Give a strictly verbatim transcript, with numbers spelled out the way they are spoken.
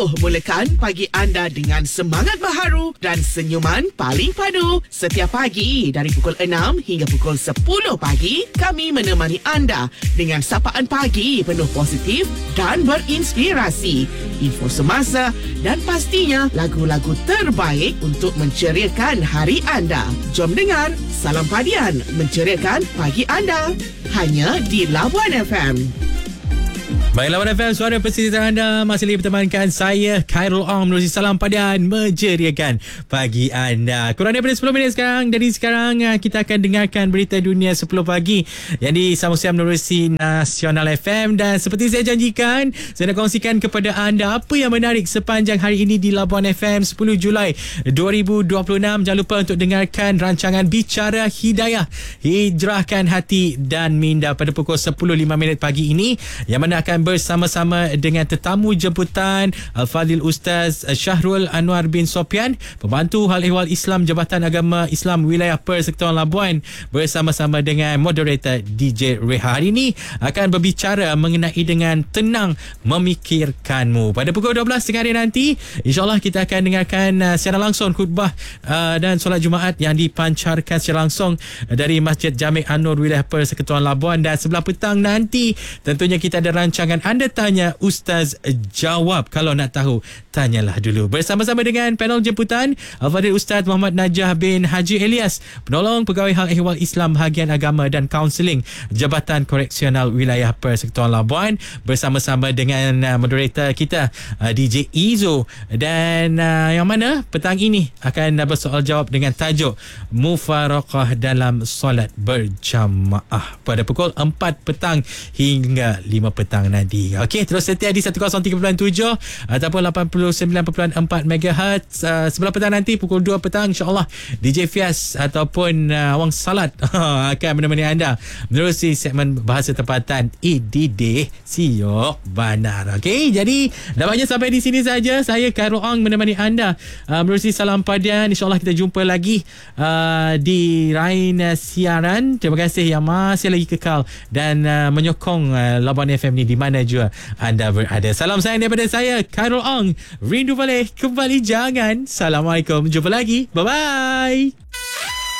Ayuh mulakan pagi anda dengan semangat baharu dan senyuman paling padu. Setiap pagi dari pukul enam hingga pukul sepuluh pagi, kami menemani anda dengan sapaan pagi penuh positif dan berinspirasi, info semasa dan pastinya lagu-lagu terbaik untuk menceriakan hari anda. Jom dengar Salam Padian menceriakan pagi anda hanya di Labuan F M. Baik, Labuan F M, suara pesisir anda masih lagi bertemankan saya, Khairul Ong, menerusi Salam Padian menjeriakan pagi anda. Kurang daripada sepuluh minit sekarang. Dari sekarang kita akan dengarkan berita dunia sepuluh pagi yang disambung menerusi Nasional F M. Dan seperti saya janjikan, saya nak kongsikan kepada anda apa yang menarik sepanjang hari ini di Labuan F M sepuluh Julai dua ribu dua puluh enam. Jangan lupa untuk dengarkan rancangan Bicara Hidayah, Hijrahkan Hati dan Minda pada pukul sepuluh lima minit pagi ini, yang mana akan bersama-sama dengan tetamu jemputan Al-Fadhil Ustaz Syahrul Anwar bin Sopyan, Pembantu Hal Ehwal Islam Jabatan Agama Islam Wilayah Persekutuan Labuan, bersama-sama dengan moderator D J Reha. Hari ini akan berbicara mengenai dengan tenang memikirkanmu. Pada pukul dua belas tengah hari nanti, insyaAllah kita akan dengarkan uh, secara langsung khutbah uh, dan solat Jumaat yang dipancarkan secara langsung dari Masjid Jami' An-Nur Wilayah Persekutuan Labuan. Dan sebelah petang nanti tentunya kita ada rancangan Anda Tanya Ustaz Jawab. Kalau nak tahu, tanyalah dulu. Bersama-sama dengan panel jemputan Al-Fadhil Ustaz Muhammad Najah bin Haji Elias, Penolong Pegawai Hal Ehwal Islam Bahagian Agama dan Kaunseling Jabatan Koreksional Wilayah Persekutuan Labuan, bersama-sama dengan uh, moderator kita uh, D J Izo. Dan uh, yang mana petang ini akan uh, bersoal jawab dengan tajuk Mufaraqah dalam solat berjamaah pada pukul empat petang hingga lima petang nanti. Okey, terus setia di seratus tiga puluh tujuh ataupun lapan puluh sembilan perpuluhan empat megahertz. Uh, sebelah petang nanti pukul dua petang, insyaAllah D J Fias ataupun uh, Wang Salat akan menemani anda menerusi segmen bahasa tempatan E D D Siok Banar. Okey, jadi nampaknya sampai di sini saja. Saya Khairul Ong menemani anda uh, menerusi Salam Padian. InsyaAllah kita jumpa lagi uh, di lain uh, siaran. Terima kasih yang masih lagi kekal dan uh, menyokong uh, Labuan F M ni di mana juga anda berada. Salam sayang daripada saya, Khairul Ong. Rindu boleh, kembali jangan. Assalamualaikum. Jumpa lagi. Bye-bye.